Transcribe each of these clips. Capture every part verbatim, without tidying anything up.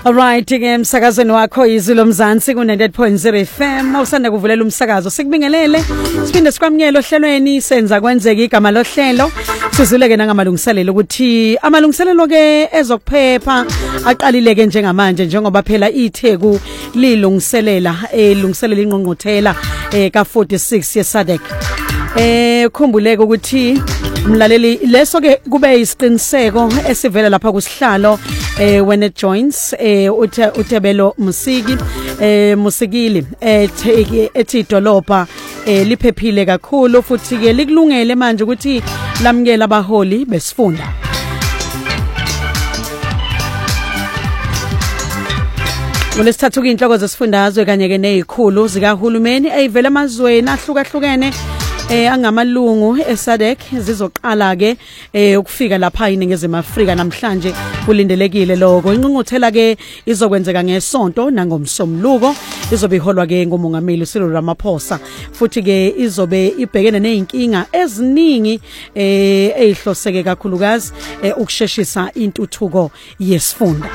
Alright, ke emsakazweni wakho izilo Mzansi ku ninety-eight point zero F M. Usanda kuvulela umsakazo. Sikubingelele. Siphinde sikwamukele ohlelweni senza kwenzeka igama lohlelo. Sizuleke nangamalungiselelo ukuthi amalungiselelo ke ezokuphepha aqalileke njengamanje njengoba phela iTheku lilungiselela elungiselela ingqongqothela ka forty-six yeSADC. Eh khumbuleke ukuthi umlaleli leso ke kube isiqiniseko esivela lapha kusihlalo eh when it joins eh uTebelo Musiki eh Musikili ethi ethi idolobha eh liphephile kakhulu futhi ke likulungele manje ukuthi lamukela abaholi besifunda. Kulesithathu ke inhloko zesifundazwe kanye ke nezikhulu zikahulumeni ezivela emazweni ahlukahlukene eh angamalungu eSADC zizoqala ke eh ukufika lapha iningizimu Afrika namhlanje kulindelekile lokho. Ingqungquthela ke izokwenzeka ngesonto nangomsomluko, izobe iholwa ke ngumongameli Cyril Ramaphosa futhi ke izobe ibhekene nezinkinga eziningi eh ezihloseke kakhulukazi ukusheshisa intuthuko yesifunda.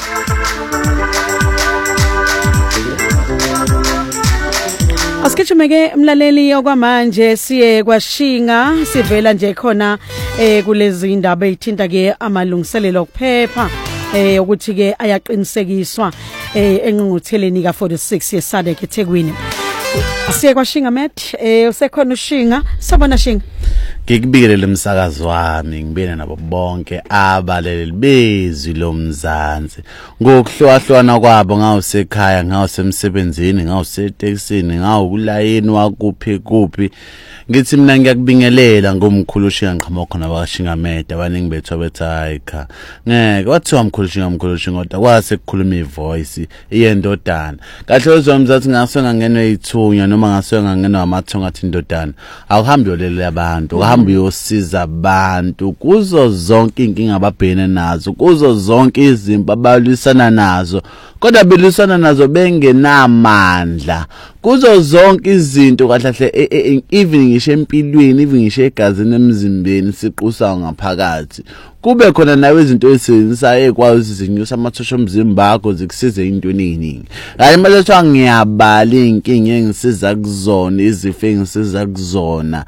Asikithumeke mlaleli okwamanje siye kwaShinga sivela nje khona eh kulezi indaba ezithinta ke amalungiselelo okuphepha eh ukuthi ke ayaqinisekiswa eh engqungqutheleni ka forty-six yeSADC eThekwini. Siye kwaShinga met eh usekhona uShinga sabona Shinga. Ngikubikele umsakazo wami ngibene nabo bonke abaleli bezwi loMzansi ngokuhlowahlwana kwabo ngawusekhaya ngawusemsebenzini ngawusetekisini ngawukulayini wakuphi kuphi ngithi mina ngiyakubingelela ngomkhulu uShinga ngiqhamuka khona kwaShinga Meda abaningi bethu abethayikha ngeke wathiwa umkhulu uShinga umkhulu uShinga kodwa kwase kukhuluma ivoice iyendodana kahle uzomzathi ngasenga ngenwe ithunya noma ngasenga ngenwe amathonga athi indodana awuhambi yolele abantu hamba yosiza abantu kuzo zonke inkinga ababhekene nazo kuzo zonke izimpi abalwisana nazo kodwa belisana nazo bengenamandla kuzo zonke izinto kahle even ngisho empilweni even ngisho egazini emzimbeni siqusa ngaphakathi kube khona nawe izinto ezisenzayo ekwazi zinyusa amathosho omzimba wakho zikusize into eningi hayi manje ngiyabala inkinga engisiza kuzona izifo engisiza kuzona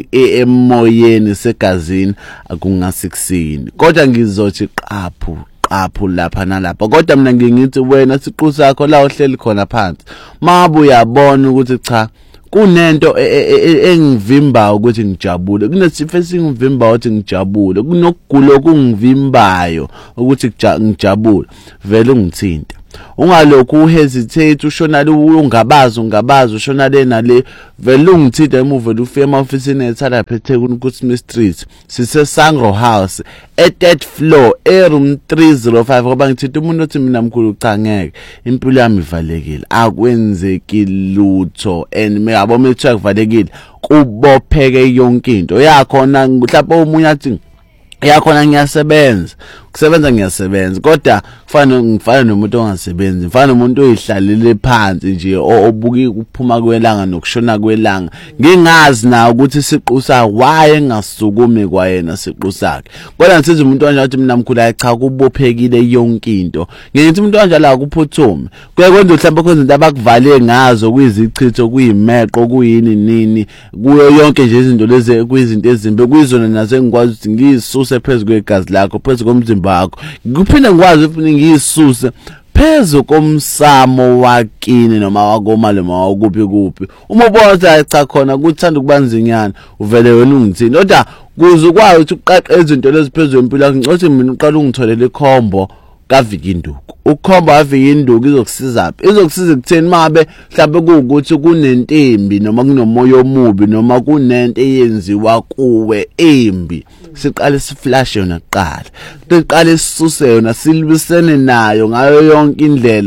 emoyeni segazini akungasikusini kodwa ngizothi qaphu qaphu lapha nalapha kodwa mina ngingithi wena siqu sakho la ohleli khona phansi mabu uyabona ukuthi cha kunento engivimba ukuthi ngijabule kunesifo esingivimba ukuthi ngijabule kunokugula okungivimbayo ukuthi ngijabule vele ungithinta ungalokhu uhesitate ushona ungabazi ungabazi ushona le nale vele ungithinta emuva ufike ema-ofisini ethatha phethe kuSmith Street sise Sangro House at that floor room three oh five ngoba ngithinta umuntu othi mina mkhulu cha ngeke impilo yami ivalekile akwenzeki lutho and meyabo methu akuvalekile kubopheke yonke into yakhona mhlawumbe umunye athi yakhona ngiyasebenza kusebenza ngiyasebenza kodwa kufanele ngifana nomuntu ongasebenzi mfana nomuntu oyihlalele phansi nje obuki ukuphuma kwelanga nokushona kwelanga ngingazi na ukuthi siqusa waye ngasukumi kwayena siqusakhe kodwa ngithi umuntu kanje athi mina mkhulu ayicha kubophekile yonke into ngithi umuntu kanje la kuphuthume kuye kwenza mhlawumbe khona izinto abakuvale ngazo kuyizichitho kuyimeqo kuyini nini kuyo yonke nje izinto lezi kuyizinto ezimbe kuyizona nazo engikwazi ukuthi ngiyisuse phezulu kwegazi lakho phezulu komzimba bakho kuphinde ngikwazi ukuthi ngiyisuse phezu komsamo wakini noma wakoma noma wakuphi kuphi uma ubona cha khona kuthanda ukubanzinyana uvele wena ungithini kodwa kuze ukwazi ukuthi uqaqe izinto lezi phezulu empilo yakho ngicothi mina uqala ungitholele ikhombo kavika induku ukhomba avika induku izokusiza phi izokusiza ukutheni mabe mhlawumbe kuukuthi kunentembi noma kunomoya omubi noma kunento eyenziwa kuwe embi siqale siflash yona kuqala siqale sisuse yona silwisene nayo ngayo yonke indlela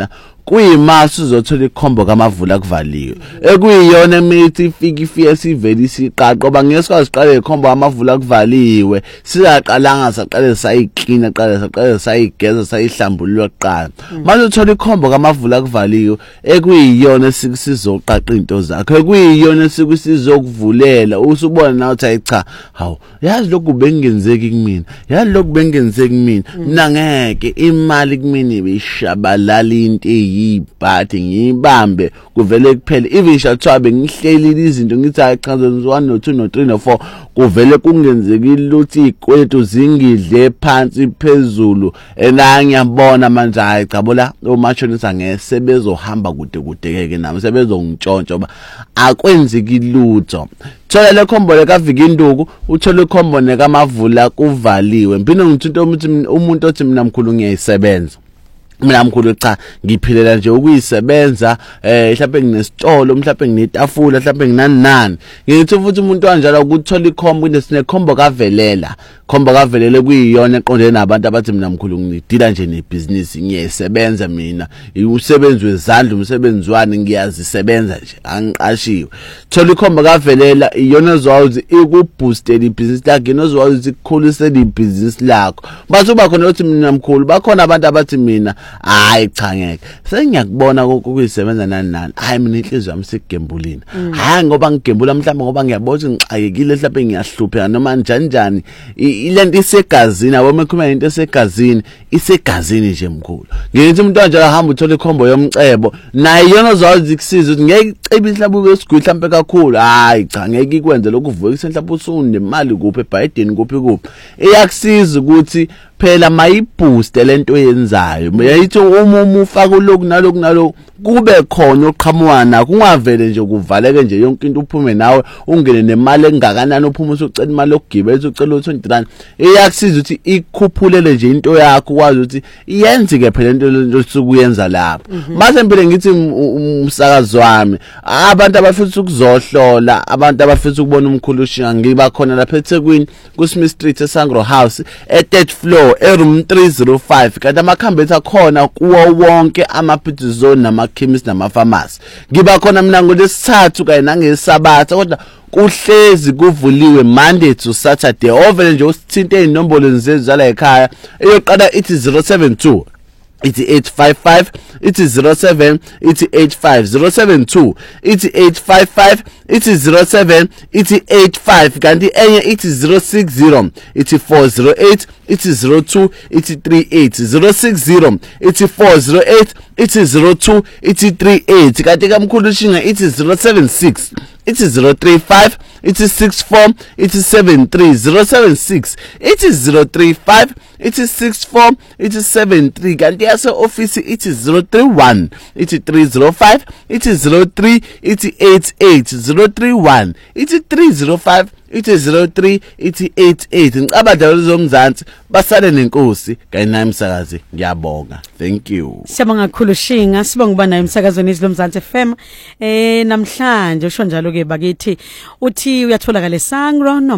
kuyimasa uzothola ikhombo kamavula kuvaliwe ekuyiyona emithi ifika ifike sivele isiqaqo bangesikwazi qale ikhombo kamavula kuvaliwe siyaqalanga saqale sayiclean qale saqale sayigeza sayihlambulula kuqala manje uthola ikhombo kamavula kuvaliwe ekuyiyona sikusizoqaqa into zakho ekuyiyona sikusizokuvulela usubona nawe uthi cha hawu yazi lokhu bengenzeki kumina yazi lokhu bengenzeki kumina mina ngeke imali kumina ibishabalala into eyibhathi ngiyibambe kuvele kuphela even shathiwa bengihlelile izinto ngithi achaza one no two no three no four kuvele kungenzekile ukuthi ikwethu zingidle phansi phezulu ena ngiyabona manje hayi chabola omashonisa ngese bezohamba kude kude ke nami sebezongitshontsha ngoba akwenzeki lutho thola le khombo lekavika induku uthola ikhombo nekamavula kuvaliwe mpino ngithinto ukuthi umuntu othi mina mkhulu ngiyayisebenza mina mkhulu cha ngiphilela nje ukuyisebenza eh mhlawumbe nginesitolo mhlawumbe nginetafula mhlawumbe nginani nani ngithi futhi umuntu kanjalo ukuthola ikhombo kunesine khombo kavelela khombo kavelele kuyiyona eqondene nabantu abathi mina mkhulu ngidila nje nebusiness ngiyasebenza mina usebenzi wezandla umsebenzi wani ngiyazisebenza nje angiqashiwe thola ikhombo kavelela iyona zwazi ikuboostela ibusiness lakhe nozwazi ikukhulisela ibusiness lakho base uba khona uthi mina mkhulu bakhona abantu abathi mina hayi cha ngeke sengiyakubona ukuyisebenza nani nani hayi mina inhliziyo yami sekugembulini hayi ngoba ngigembula mhlawumbe ngoba ngiyabona ngixakekile mhlawumbe ngiyahlupheka noma njani njani ilento isegazini awome khuluma into esegazini isegazini nje mkhulu ngithi umuntu kanje ahamba uthola ikhombo yomcebo naye yona zazi kusiza ukuthi ngeke icebe mhlawumbe kwesigwili mhlawumbe kakhulu hayi cha ngeke ikwenze lokhu uvukise mhlawumbe usunemali kuphi eBiden kuphi kuphi iyakusiza ukuthi phela mayibooste lento yenzayo yayithi uma ufaka lokhu nalokhu nalokhu kube khona oqhamuwana kungavele nje kuvaleke nje yonke into uphume nawe ungene nemali engakanani uphuma usucela imali yokugibela ucela u twenty rand iyakusiza ukuthi ikhuphulele nje into yakho kwazi ukuthi iyenzeke phela into losukuyenza lapho mase impela ngithi umsakazo wami abantu abafisa ukuzohlola abantu abafisa ukubona umkhulu ushinga ngiba khona lapha eThekwini ku Smith Street eSangro House e third floor eroom three oh five kanti amakhambi ethu akhona kuwo wonke ama-pizza zone nama-chemist nama-pharmacy ngiba khona mina ngolesithathu kanye nangesabatha kodwa kuhlezi kuvuliwe Monday to Saturday ovele nje usithinte inombolo nzezala ekhaya eyoqala ithi zero seven two ithi eight five five ithi zero seven ithi eight five zero seven two ithi eight five five ithi zero seven ithi eight five kanti enye ithi zero six zero ithi four zero eight ithi zero two ithi three eight zero six zero ithi four zero eight ithi zero two ithi three eight kanti kamkhulu shinga ithi zero seven six ithi zero three five ithi six four ithi seven three zero seven six ithi zero three five ithi six four ithi seven three kanti yase office ithi zero three one ithi three zero five ithi zero three ithi eight eight zero three one ithi three zero five ithi zero three ithi eight eight ngicabadala zomzansi basale nenkosi kanye naye umsakazi ngiyabonga thank you siyabonga kakhulu Shinga sibonga kuba naye umsakazweni izilomzansi F M eh namhlanje usho njalo ke bakithi uthi uyatholakala eSangro